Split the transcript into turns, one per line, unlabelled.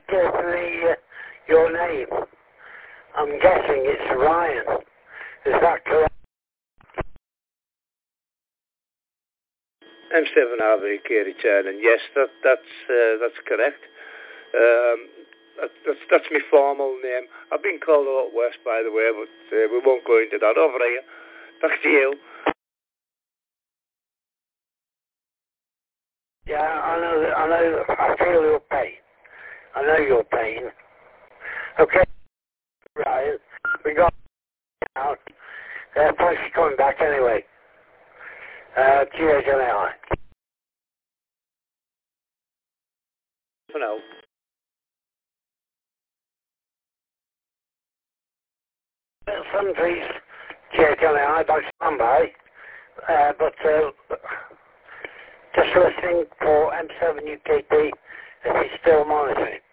give me your name. I'm guessing it's Ryan. Is that correct?
M7 RVK returning. Yes, that's correct. That's my formal name. I've been called a lot worse, by the way, but we won't go into that. Over here. Back to you.
Yeah, I know. I feel your pain. I know your pain. Okay, Ryan. We got out. Plus she's coming back anyway. Cheers, anyway.
For now.
Some please. Cheers, anyway. By standby. But just listening for M7 UKP if he's still monitoring.